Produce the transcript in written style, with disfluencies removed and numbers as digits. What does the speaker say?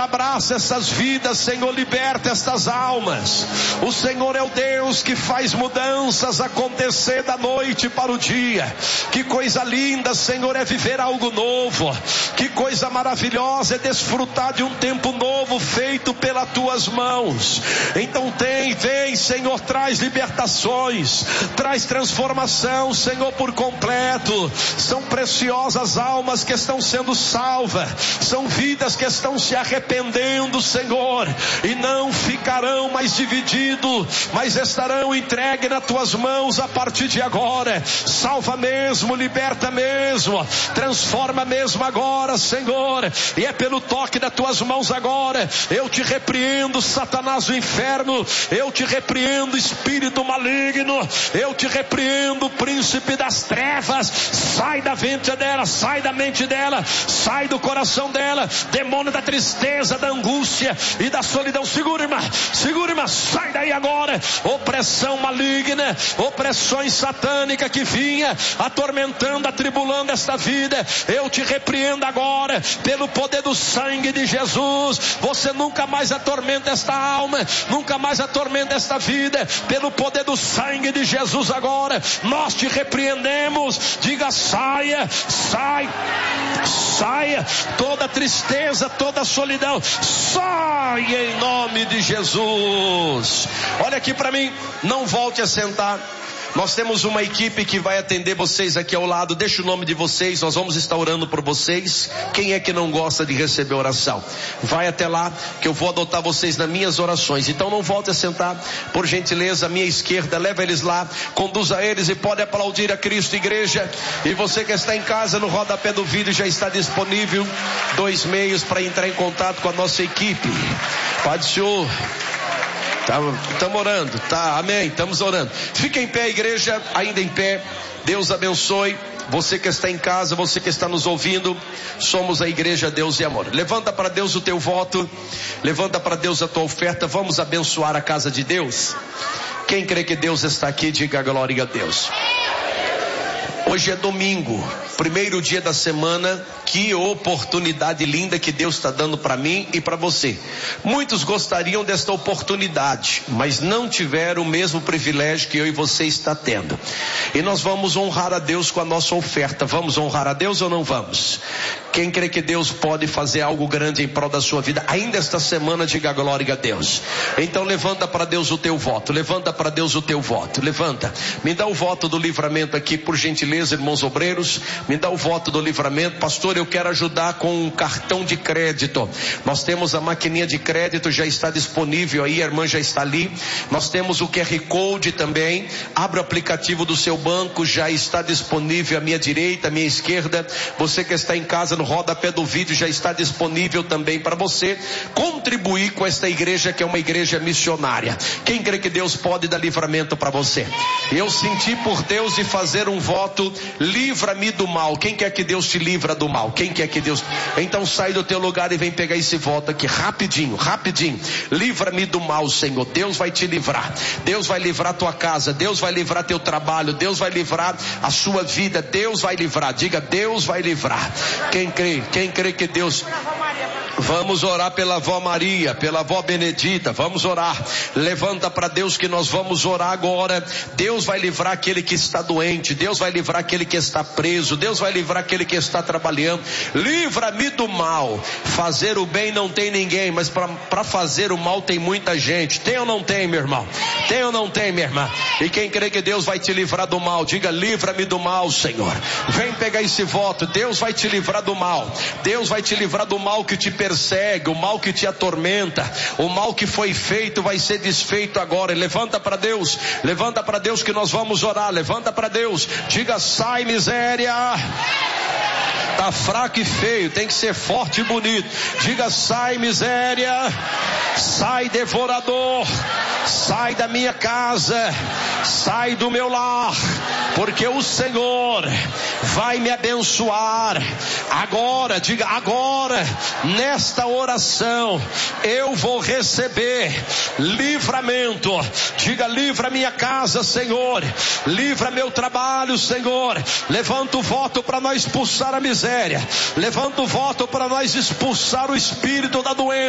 abraça essas vidas, Senhor, liberta estas almas. O Senhor é o Deus que faz mudanças acontecer da noite para o dia. Que coisa linda, Senhor, é viver algo novo. Que coisa maravilhosa é desfrutar de um tempo novo feito pelas tuas mãos. Então vem, Senhor, traz libertações, traz transformação, Senhor, por completo. São preciosas almas que estão sendo salvas, são vidas que estão se arrependendo, Senhor, e não ficarão mais divididos, mas estarão entregues nas tuas mãos a partir de agora. Salva mesmo, liberta mesmo, transforma mesmo agora, Senhor, e é pelo toque das tuas mãos agora. Eu te repreendo, Satanás do inferno, eu te repreendo, espírito maligno, eu te repreendo, príncipe das trevas. Sai da mente dela, sai da mente dela, sai do coração dela, demônio da tristeza, da angústia e da solidão. Segura, irmã, sai daí agora. Opressão maligna, opressões satânicas que vinha atormentando, atribulando esta vida, eu te repreendo agora, pelo poder do sangue de Jesus. Você nunca mais atormenta esta alma, nunca mais atormenta esta vida, pelo poder do sangue de Jesus agora, nós te repreendemos. Diga: saia, saia, toda tristeza, toda solidão, sai em nome de Jesus. Olha aqui para mim, não volte a sentar. Nós temos uma equipe que vai atender vocês aqui ao lado. Deixa o nome de vocês, nós vamos estar orando por vocês. Quem é que não gosta de receber oração? Vai até lá que eu vou adotar vocês nas minhas orações. Então não volte a sentar, por gentileza, à minha esquerda, leva eles lá, conduza eles e pode aplaudir a Cristo, igreja. E você que está em casa, no rodapé do vídeo já está disponível 2 meios para entrar em contato com a nossa equipe. Pode, senhor. Estamos orando, tá? Amém, estamos orando. Fica em pé, igreja, ainda em pé. Deus abençoe você que está em casa, você que está nos ouvindo. Somos a igreja Deus e Amor. Levanta para Deus o teu voto, levanta para Deus a tua oferta. Vamos abençoar a casa de Deus. Quem crê que Deus está aqui, diga glória a Deus. Hoje é domingo, primeiro dia da semana. Que oportunidade linda que Deus está dando para mim e para você. Muitos gostariam desta oportunidade, mas não tiveram o mesmo privilégio que eu e você está tendo. E nós vamos honrar a Deus com a nossa oferta. Vamos honrar a Deus ou não vamos? Quem crê que Deus pode fazer algo grande em prol da sua vida ainda esta semana, diga glória a Deus. Então levanta para Deus o teu voto, levanta para Deus o teu voto, levanta. Me dá o voto do livramento aqui, por gentileza, irmãos obreiros. Me dá o voto do livramento. Pastor, eu quero ajudar com um cartão de crédito. Nós temos a maquininha de crédito, já está disponível aí, a irmã já está ali. Nós temos o QR Code também. Abra o aplicativo do seu banco, já está disponível à minha direita, à minha esquerda. Você que está em casa, no rodapé do vídeo já está disponível também para você contribuir com esta igreja, que é uma igreja missionária. Quem crê que Deus pode dar livramento para você? Eu senti por Deus de fazer um voto: livra-me do mal. Quem quer que Deus te livra do mal? Quem quer que Deus... Então sai do teu lugar e vem pegar esse voto aqui, rapidinho. Livra-me do mal, Senhor. Deus vai te livrar. Deus vai livrar tua casa, Deus vai livrar teu trabalho, Deus vai livrar a sua vida, Deus vai livrar. Diga: Deus vai livrar. Quem crê que Deus... Vamos orar pela avó Maria, pela avó Benedita, vamos orar. Levanta para Deus que nós vamos orar agora. Deus vai livrar aquele que está doente, Deus vai livrar aquele que está preso, Deus vai livrar aquele que está trabalhando. Livra-me do mal. Fazer o bem não tem ninguém, mas para fazer o mal tem muita gente. Tem ou não tem, meu irmão? Tem ou não tem, minha irmã? E quem crê que Deus vai te livrar do mal, diga: livra-me do mal, Senhor. Vem pegar esse voto. Deus vai te livrar do mal. Deus vai te livrar do mal que te persegue, o mal que te atormenta, o mal que foi feito vai ser desfeito agora. Levanta para Deus que nós vamos orar. Levanta para Deus, diga: sai miséria. Tá fraco e feio, tem que ser forte e bonito. Diga: sai miséria, sai devorador, sai da minha casa, sai do meu lar, porque o Senhor vai me abençoar agora. Diga: agora, nesta oração, eu vou receber livramento. Diga: livra minha casa, Senhor, livra meu trabalho, Senhor. Levanta o voto para nós expulsar a miséria, levanta o voto para nós expulsar o espírito da doença.